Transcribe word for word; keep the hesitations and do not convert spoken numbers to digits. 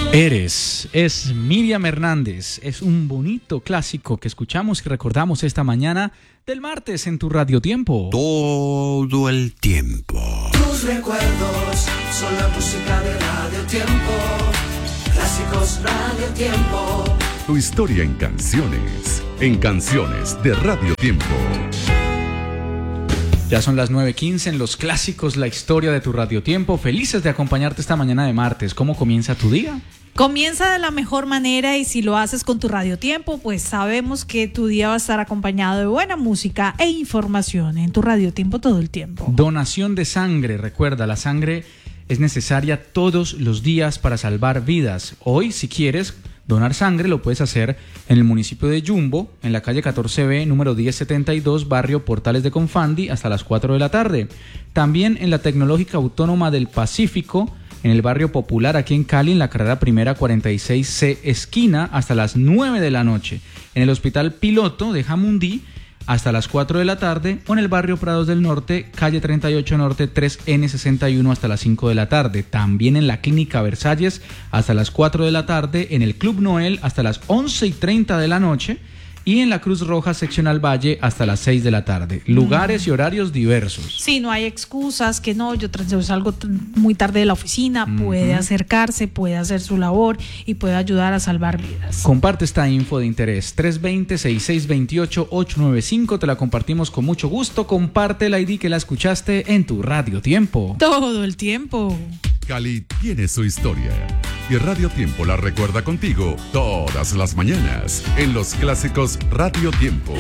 Eres, es Miriam Hernández, es un bonito clásico que escuchamos y recordamos esta mañana del martes en tu Radio Tiempo. Todo el tiempo. Tus recuerdos son la música de Radio Tiempo, clásicos Radio Tiempo. Tu historia en canciones, en canciones de Radio Tiempo. Ya son las nueve quince en los clásicos, la historia de tu Radio Tiempo. Felices de acompañarte esta mañana de martes. ¿Cómo comienza tu día? Comienza de la mejor manera y si lo haces con tu Radio Tiempo, pues sabemos que tu día va a estar acompañado de buena música e información en tu Radio Tiempo todo el tiempo. Donación de sangre. Recuerda, la sangre es necesaria todos los días para salvar vidas. Hoy, si quieres donar sangre, lo puedes hacer en el municipio de Yumbo, en la calle catorce B, número diez setenta y dos, barrio Portales de Confandi, hasta las cuatro de la tarde. También en la Tecnológica Autónoma del Pacífico, en el barrio Popular, aquí en Cali, en la carrera primera cuarenta y seis C, esquina, hasta las nueve de la noche. En el Hospital Piloto de Jamundí, hasta las cuatro de la tarde, o en el barrio Prados del Norte, calle treinta y ocho Norte, tres N sesenta y uno, hasta las cinco de la tarde. También en la Clínica Versalles, hasta las cuatro de la tarde, en el Club Noel, hasta las once y treinta de la noche, y en la Cruz Roja Seccional Valle, hasta las seis de la tarde. Lugares y horarios diversos. Sí, no hay excusas, que no, yo, yo salgo t- muy tarde de la oficina, uh-huh. Puede acercarse, puede hacer su labor y puede ayudar a salvar vidas. Comparte esta info de interés, tres dos cero, seis seis dos ocho, ocho nueve cinco, te la compartimos con mucho gusto. Comparte el I D que la escuchaste en tu Radio Tiempo. Todo el tiempo. Cali tiene su historia y Radio Tiempo la recuerda contigo todas las mañanas en los clásicos Radio Tiempo.